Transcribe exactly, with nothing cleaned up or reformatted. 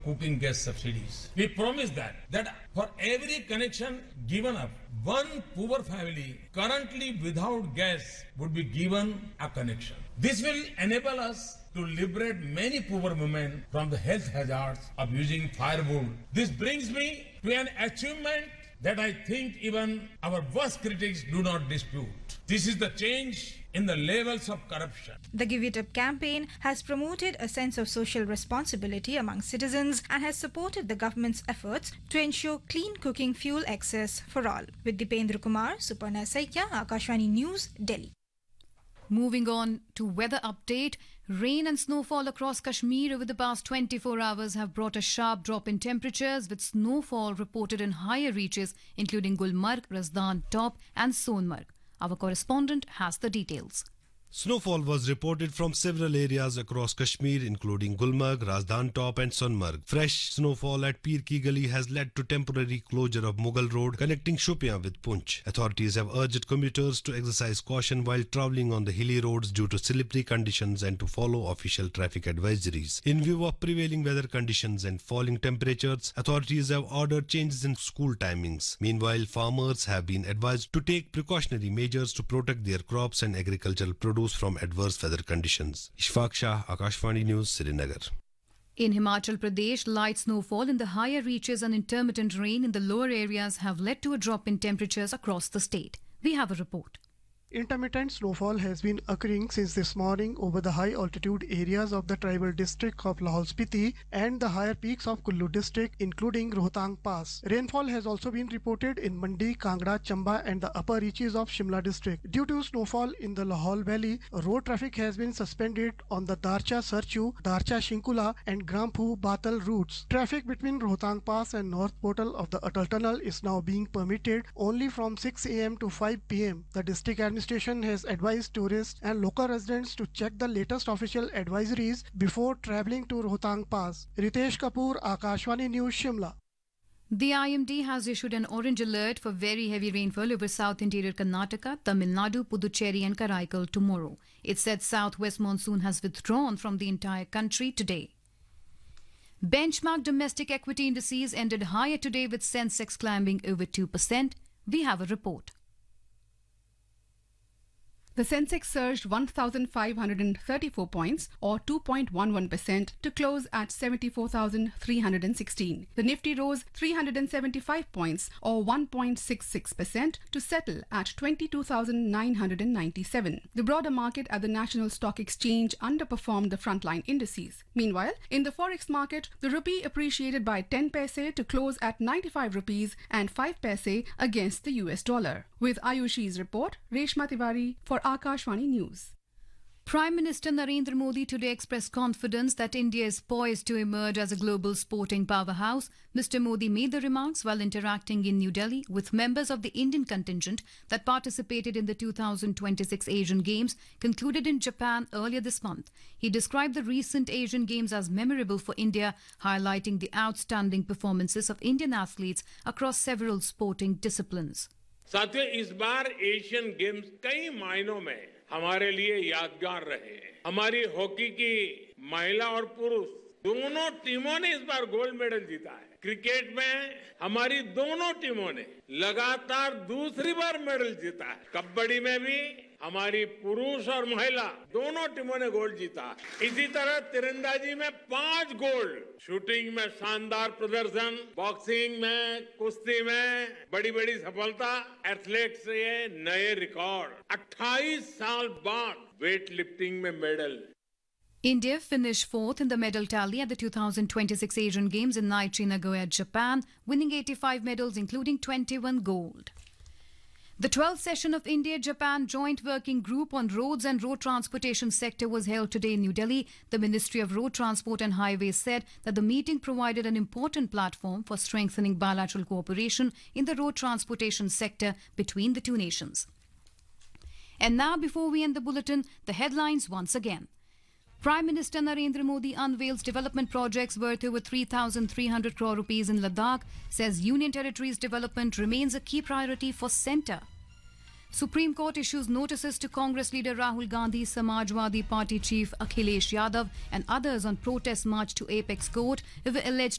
cooking gas subsidies. We promised that, that for every connection given up, one poor family currently without gas would be given a connection. This will enable us to liberate many poor women from the health hazards of using firewood. This brings me to an achievement that I think even our worst critics do not dispute. This is the change in the levels of corruption. The Give It Up campaign has promoted a sense of social responsibility among citizens and has supported the government's efforts to ensure clean cooking fuel access for all. With Dipendra Kumar, Suparna Saikya, Akashvani News, Delhi. Moving on to weather update, rain and snowfall across Kashmir over the past twenty-four hours have brought a sharp drop in temperatures, with snowfall reported in higher reaches including Gulmarg, Razdan Top and Sonmarg. Our correspondent has the details. Snowfall was reported from several areas across Kashmir, including Gulmarg, Razdan Top and Sonmarg. Fresh snowfall at Pir Ki Gali has led to temporary closure of Mughal Road connecting Shopian with Poonch. Authorities have urged commuters to exercise caution while travelling on the hilly roads due to slippery conditions and to follow official traffic advisories. In view of prevailing weather conditions and falling temperatures, authorities have ordered changes in school timings. Meanwhile, farmers have been advised to take precautionary measures to protect their crops and agricultural produce from adverse weather conditions. Ishfaq Shah, Akashvani News, Srinagar. In Himachal Pradesh, light snowfall in the higher reaches and intermittent rain in the lower areas have led to a drop in temperatures across the state. We have a report. Intermittent snowfall has been occurring since this morning over the high altitude areas of the tribal district of Lahaul Spiti and the higher peaks of Kullu district, including Rohtang Pass. Rainfall has also been reported in Mandi, Kangra, Chamba and the upper reaches of Shimla district. Due to snowfall in the Lahaul Valley, road traffic has been suspended on the Darcha Sarchu, Darcha Shinkula and Gramphu Batal routes. Traffic between Rohtang Pass and North Portal of the Atal Tunnel is now being permitted only from six a m to five p m The district administration Station has advised tourists and local residents to check the latest official advisories before travelling to Rohtang Pass. Ritesh Kapoor, Akashvani News, Shimla. The I M D has issued an orange alert for very heavy rainfall over South Interior Karnataka, Tamil Nadu, Puducherry and Karaikal tomorrow. It said southwest monsoon has withdrawn from the entire country today. Benchmark domestic equity indices ended higher today with Sensex climbing over two percent. We have a report. The Sensex surged one thousand five hundred thirty-four points or two point one one percent to close at seventy-four thousand three hundred sixteen. The Nifty rose three hundred seventy-five points or one point six six percent to settle at twenty-two thousand nine hundred ninety-seven. The broader market at the National Stock Exchange underperformed the frontline indices. Meanwhile, in the forex market, the rupee appreciated by ten paise to close at ninety-five rupees and five paise against the U S dollar. With Ayushi's report, Reshma Tiwari for Akashvani News. Prime Minister Narendra Modi today expressed confidence that India is poised to emerge as a global sporting powerhouse. Mister Modi made the remarks while interacting in New Delhi with members of the Indian contingent that participated in the two thousand twenty-six Asian Games concluded in Japan earlier this month. He described the recent Asian Games as memorable for India, highlighting the outstanding performances of Indian athletes across several sporting disciplines. साथियों, इस बार Asian games कई मायनों में हमारे लिए यादगार रहे। हमारी हॉकी की महिला और पुरुष दोनों टीमों ने इस बार गोल्ड मेडल जीता है। क्रिकेट में हमारी दोनों टीमों ने लगातार दूसरी बार मेडल जीता है। कबड्डी में भी हमारी पुरुष और महिला दोनों टीमों ने गोल्ड जीता। इसी तरह तीरंदाजी में पांच गोल्ड, शूटिंग में शानदार प्रदर्शन, बॉक्सिंग में, कुश्ती में बड़ी बड़ी सफलता, एथलेट्स से नए रिकॉर्ड। अट्ठाईस साल बाद वेट लिफ्टिंग में medal. India finished fourth in the medal tally at the two thousand twenty-six Asian Games in Aichi, Nagoya, Japan, winning eighty-five medals including twenty-one gold. The twelfth session of India-Japan Joint Working Group on Roads and Road Transportation Sector was held today in New Delhi. The Ministry of Road Transport and Highways said that the meeting provided an important platform for strengthening bilateral cooperation in the road transportation sector between the two nations. And now, before we end the bulletin, the headlines once again. Prime Minister Narendra Modi unveils development projects worth over three thousand three hundred crore rupees in Ladakh, says Union Territories development remains a key priority for centre. Supreme Court issues notices to Congress leader Rahul Gandhi, Samajwadi Party chief Akhilesh Yadav and others on protest march to Apex Court over alleged